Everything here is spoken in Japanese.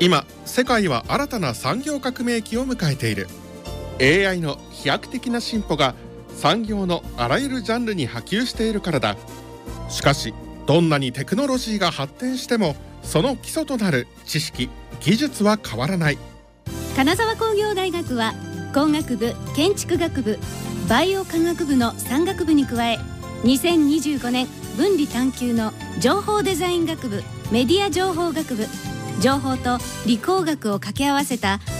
今世界は新たな産業革命期を迎えている。 AI の飛躍的な進歩が産業のあらゆるジャンルに波及しているからだ。しかしどんなにテクノロジーが発展してもその基礎となる知識・技術は変わらない。 金沢工業大学は工学部、建築学部、バイオ科学部の3学部に加え、2025年分離探究の情報デザイン学部、メディア情報学部、情報と理工学を掛け合わせた